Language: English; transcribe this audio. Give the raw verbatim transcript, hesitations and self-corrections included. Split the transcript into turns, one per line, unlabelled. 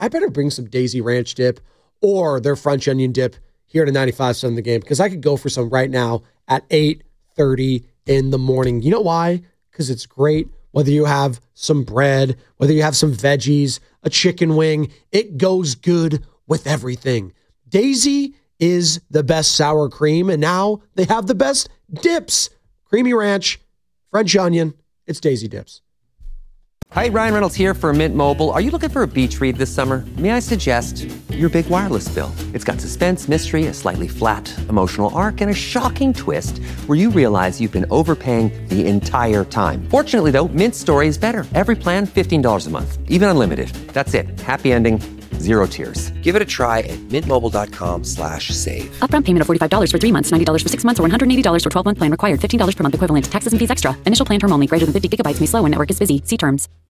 I better bring some Daisy Ranch dip or their French onion dip here to ninety-five point seven The Game, because I could go for some right now at eight thirty in the morning. You know why? Because it's great. Whether you have some bread, whether you have some veggies, a chicken wing, it goes good with everything. Daisy is the best sour cream, and now they have the best dips. Creamy ranch, French onion, it's Daisy Dips.
Hi, Ryan Reynolds here for Mint Mobile. Are you looking for a beach read this summer? May I suggest your big wireless bill? It's got suspense, mystery, a slightly flat, emotional arc, and a shocking twist where you realize you've been overpaying the entire time. Fortunately, though, Mint's story is better. Every plan, fifteen dollars a month. Even unlimited. That's it. Happy ending. Zero tears. Give it a try at mintmobile.com slash save.
Upfront payment of forty-five dollars for three months, ninety dollars for six months, or one hundred eighty dollars for twelve-month plan required. fifteen dollars per month equivalent. Taxes and fees extra. Initial plan term only. Greater than fifty gigabytes may slow when network is busy. See terms.